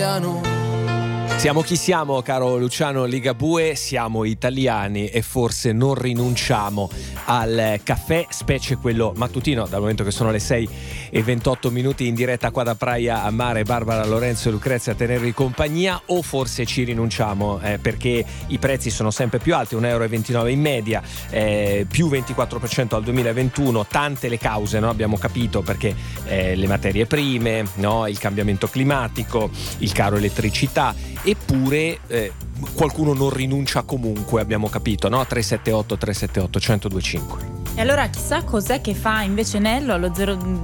Siamo chi siamo, caro Luciano Ligabue, siamo italiani e forse non rinunciamo al caffè, specie quello mattutino, dal momento che sono le 6:28 in diretta qua da Praia a Mare. Barbara, Lorenzo e Lucrezia a tenervi compagnia, o forse ci rinunciamo perché i prezzi sono sempre più alti, 1,29 euro in media, più 24% al 2021, tante le cause, no? Abbiamo capito, perché le materie prime, no? Il cambiamento climatico, il caro elettricità. Eppure qualcuno non rinuncia comunque, abbiamo capito, no? 378 378 1025. E allora chissà cos'è che fa invece Nello allo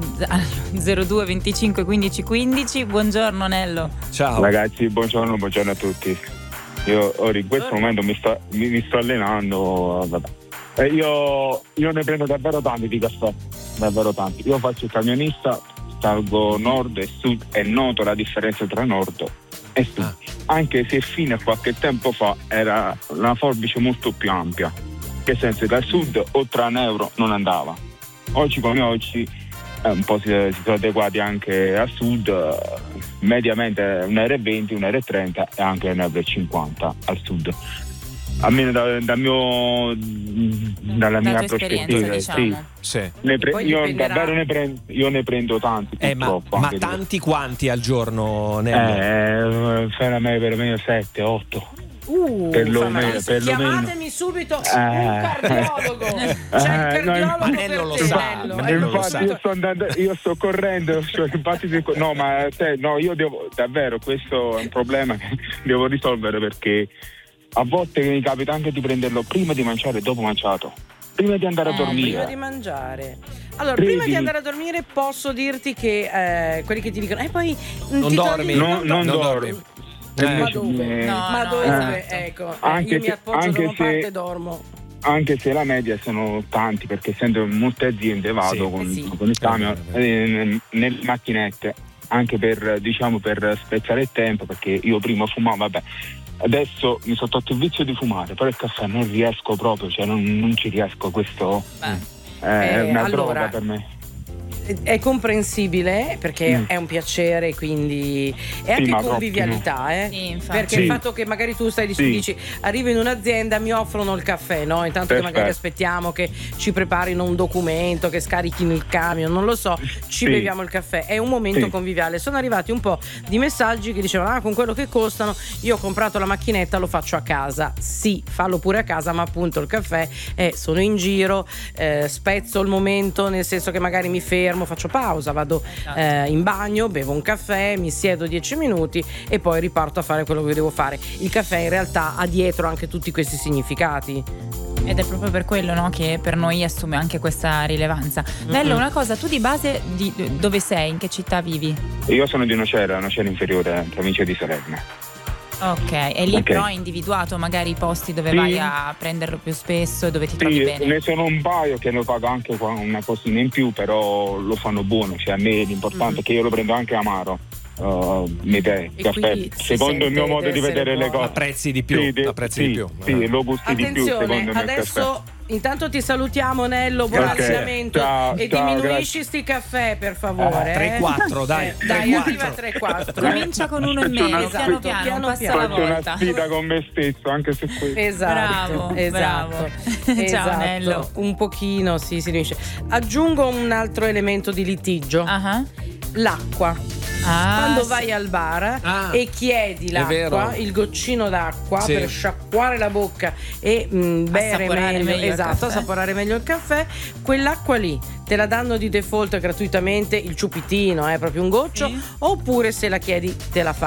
02 25 15 15. Buongiorno Nello. Ciao ragazzi, buongiorno a tutti. Io ora in questo momento mi sto allenando, vabbè. Io ne prendo davvero tanti di caffè, davvero tanti. Io faccio il camionista, salgo nord e sud e noto la differenza tra nord e sud. Anche se fino a qualche tempo fa era una forbice molto più ampia, che senso che al sud oltre a €1 non andava. Oggi come oggi un po' si sono adeguati anche al sud, mediamente 1,20 €, 1,30 € e anche 1,50 € al sud. Almeno dalla mia prospettiva, diciamo. sì. Io ne prendo tanti, purtroppo. Ma tanti quanti al giorno, Nello? Per me 7, 8. Chiamatemi subito un cardiologo. C'è il cardiologo ma Nello lo sa. Infatti io sto correndo, cioè, io devo davvero, questo è un problema che devo risolvere, perché a volte mi capita anche di prenderlo prima di mangiare e dopo mangiato. Prima di andare a dormire. Prima di mangiare. Allora, prima di andare a dormire posso dirti che quelli che ti dicono poi non dormi. Non dormi. Ma dove? Ma dove? Ecco, io mi appoggio da una parte e dormo. Anche se la media sono tanti, perché essendo in molte aziende vado con il camion nelle macchinette, anche per spezzare il tempo, perché io prima fumavo, vabbè. Adesso mi sono tolto il vizio di fumare, però il caffè non riesco proprio, cioè non ci riesco, questo è una droga per me. È comprensibile, perché è un piacere, quindi è anche convivialità, perché il fatto che magari tu dici arrivi in un'azienda, mi offrono il caffè, no? Intanto che magari aspettiamo che ci preparino un documento, che scarichino il camion, non lo so, beviamo il caffè, è un momento conviviale. Sono arrivati un po' di messaggi che dicevano con quello che costano io ho comprato la macchinetta, lo faccio a casa. Sì, fallo pure a casa, ma appunto il caffè sono in giro, spezzo il momento, nel senso che magari mi fermo, faccio pausa, vado in bagno, bevo un caffè, mi siedo 10 minuti e poi riparto a fare quello che devo fare. Il caffè in realtà ha dietro anche tutti questi significati. Ed è proprio per quello, no, che per noi assume anche questa rilevanza. Nello, una cosa, tu di base dove sei? In che città vivi? Io sono di Nocera Inferiore, provincia di Salerno. Ok, e lì però hai individuato magari i posti dove vai a prenderlo più spesso e dove ti trovi bene? Ne sono un paio che lo pago anche una cosina in più, però lo fanno buono, cioè a me l'importante è che io lo prendo anche amaro. Caffè, secondo il mio modo di vedere le cose, apprezzi di più, lo gusti di più, secondo me. Adesso intanto ti salutiamo, Nello, buon allenamento e diminuisci sti caffè, per favore. 3-4, dai, arriva a 3-4. Comincia con 1,5, piano piano, passa la volta. Faccio una sfida con me stesso, anche se questo. Esatto. Ciao Nello. Un pochino si riesce. Aggiungo un altro elemento di litigio. L'acqua. Quando vai al bar e chiedi l'acqua, il goccino d'acqua per sciacquare la bocca e bere meglio, assaporare meglio il caffè, quell'acqua lì te la danno di default gratuitamente, il ciupitino, proprio un goccio, oppure se la chiedi te la fa